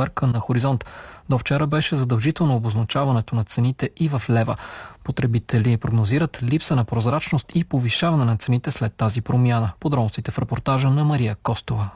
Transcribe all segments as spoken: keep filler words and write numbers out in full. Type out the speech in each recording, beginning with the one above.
проверка на Хоризонт. До вчера беше задължително обозначаването на цените и в лева. Потребители прогнозират липса на прозрачност и повишаване на цените след тази промяна. Подробностите в репортажа на Мария Костова.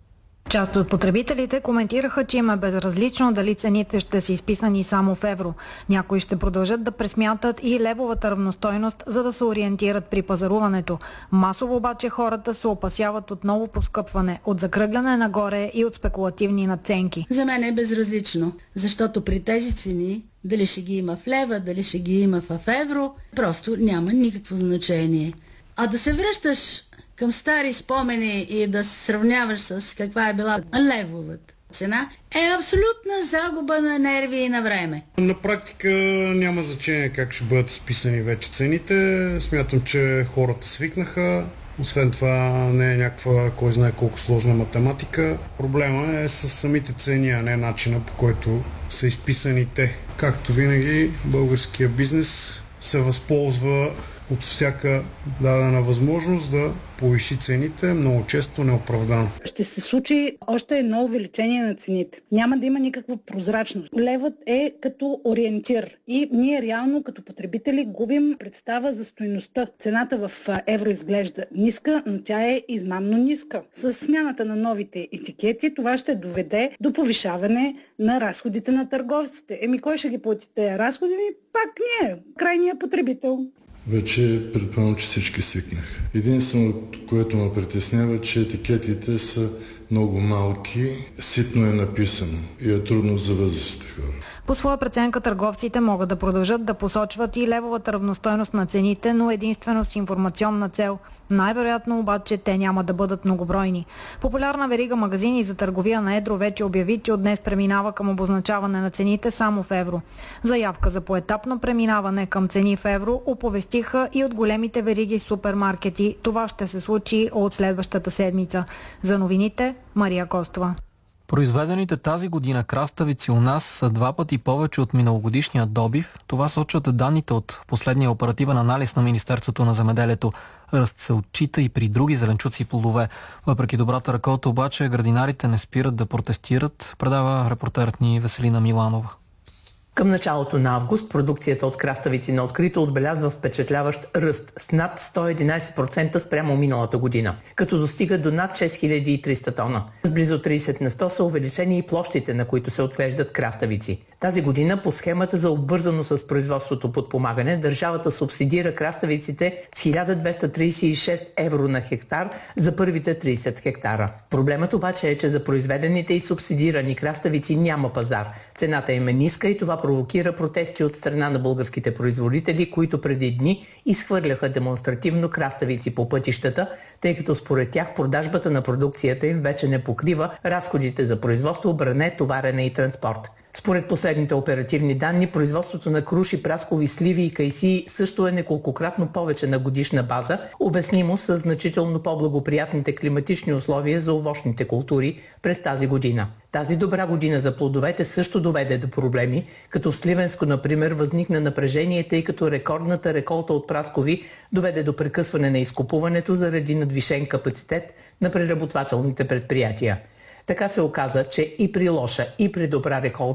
Част от потребителите коментираха, че им е безразлично дали цените ще са изписани само в евро. Някои ще продължат да пресмятат и левовата равностойност, за да се ориентират при пазаруването. Масово обаче хората се опасяват от ново поскъпване, от закръгляне нагоре и от спекулативни надценки. За мен е безразлично, защото при тези цени, дали ще ги има в лева, дали ще ги има в евро, просто няма никакво значение. А да се връщаш към стари спомени и да се сравняваш с каква е била левовата цена, е абсолютна загуба на нерви и на време. На практика няма значение как ще бъдат изписани вече цените. Смятам, че хората свикнаха. Освен това не е някаква кой знае колко сложна математика. Проблема е с самите цени, а не начина, по който са изписани те. Както винаги, българския бизнес се възползва от всяка дадена възможност да повиши цените, много често неоправдано. Ще се случи още едно увеличение на цените. Няма да има никаква прозрачност. Левът е като ориентир и ние реално като потребители губим представа за стойността. Цената в евро изглежда ниска, но тя е измамно ниска. С смяната на новите етикети това ще доведе до повишаване на разходите на търговците. Еми кой ще ги плати тези разходи? Пак ние, крайния потребител. Вече предполагам, че всички свикнах. Единственото, което ме притеснява, че етикетите са много малки, ситно е написано и е трудно за възрастните хора. По своя преценка търговците могат да продължат да посочват и левовата равностойност на цените, но единствено с информационна цел. Най-вероятно обаче те няма да бъдат многобройни. Популярна верига магазини за търговия на едро вече обяви, че от днес преминава към обозначаване на цените само в евро. Заявка за поетапно преминаване към цени в евро оповестиха и от големите вериги супермаркети. Това ще се случи от следващата седмица. За новините, Мария Костова. Произведените тази година краставици у нас са два пъти повече от миналогодишния добив. Това сочат данните от последния оперативен анализ на Министерството на земеделието. Ръст се отчита и при други зеленчуци и плодове. Въпреки добрата реколта обаче градинарите не спират да протестират, предава репортерът ни Веселина Миланова. Към началото на август продукцията от краставици на открито отбелязва впечатляващ ръст с над сто и единадесет процента спрямо миналата година, като достига до над шест хиляди и триста тона. С близо тридесет на сто са увеличени и площите, на които се отглеждат краставици. Тази година по схемата за обвързано с производството подпомагане държавата субсидира краставиците с хиляда двеста тридесет и шест евро на хектар за първите тридесет хектара. Проблемът обаче е, че за произведените и субсидирани краставици няма пазар. Цената им е ниска и това провокира протести от страна на българските производители, които преди дни изхвърляха демонстративно краставици по пътищата, тъй като според тях продажбата на продукцията им вече не покрива разходите за производство, бране, товарене и транспорт. Според последните оперативни данни, производството на круши, праскови, сливи и кайсии също е неколкократно повече на годишна база, обяснимо с значително по-благоприятните климатични условия за овощните култури през тази година. Тази добра година за плодовете също доведе до проблеми, като в Сливенско, например, възникна напрежение, тъй като рекордната реколта от праскови доведе до прекъсване на изкупуването заради надвишен капацитет на преработвателните предприятия. Така се оказа, че и при лоша, и при добра реколта